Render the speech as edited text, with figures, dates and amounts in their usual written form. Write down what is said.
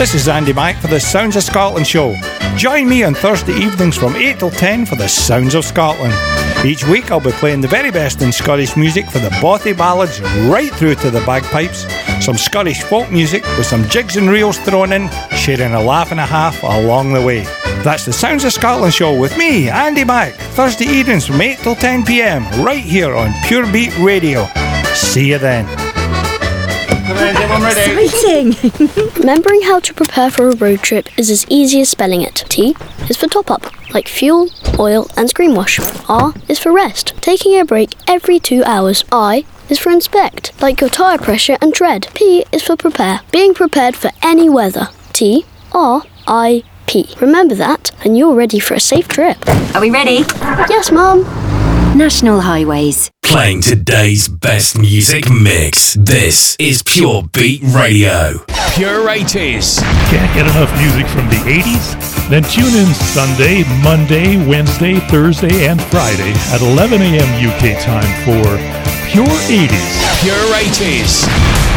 This is Andy Mack for the Sounds of Scotland show. Join me on Thursday evenings from 8 till 10 for the Sounds of Scotland. Each week I'll be playing the very best in Scottish music, for the bothy ballads right through to the bagpipes, some Scottish folk music with some jigs and reels thrown in, sharing a laugh and a half along the way. That's the Sounds of Scotland show with me, Andy Mack, Thursday evenings from 8 till 10 p.m, right here on Pure Beat Radio. See you then. Exciting! Remembering how to prepare for a road trip is as easy as spelling it. T is for top up, like fuel, oil and screen wash. R is for rest, taking a break every 2 hours. I is for inspect, like your tyre pressure and tread. P is for prepare, being prepared for any weather. T, R, I, P. Remember that and you're ready for a safe trip. Are we ready? Yes, Mum. National Highways. Playing today's best music mix. This is Pure Beat Radio. Pure 80s. Can't get enough music from the 80s? Then tune in Sunday, Monday, Wednesday, Thursday, and Friday at 11 a.m. UK time for Pure 80s. Pure 80s.